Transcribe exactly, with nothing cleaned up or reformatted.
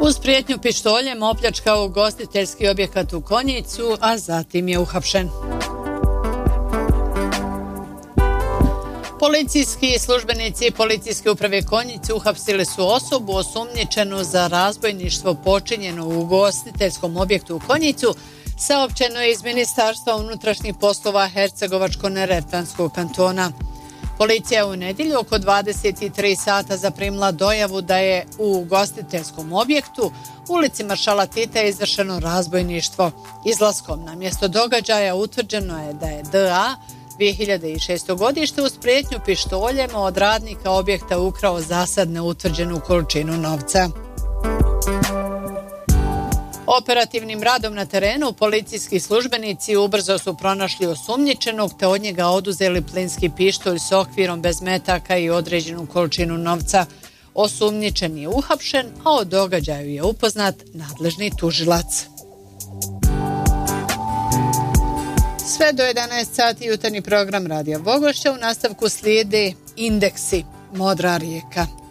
Uz prijetnju pištoljem opljačkao ugostiteljski objekat u Konjicu, a zatim je uhapšen. Policijski službenici Policijske uprave Konjice uhapsili su osobu osumnjičenu za razbojništvo počinjeno u ugostiteljskom objektu u Konjicu, saopćeno je iz Ministarstva unutrašnjih poslova Hercegovačko-neretvanskog kantona. Policija je u nedjelju oko dvadeset tri sata zaprimila dojavu da je u ugostiteljskom objektu ulici Maršala Tita izvršeno razbojništvo. Izlaskom na mjesto događaja utvrđeno je da je D A dvije hiljade šesto godište uz prijetnju pištoljem od radnika objekta ukrao zasad neutvrđenu količinu novca. Operativnim radom na terenu policijski službenici ubrzo su pronašli osumnjičenog te od njega oduzeli plinski pištolj s okvirom bez metaka i određenu količinu novca. Osumnjičen je uhapšen, a o događaju je upoznat nadležni tužilac. Sve do jedanaest sati jutarnji program Radija Bogošća, u nastavku slijede Indeksi, Modra rijeka.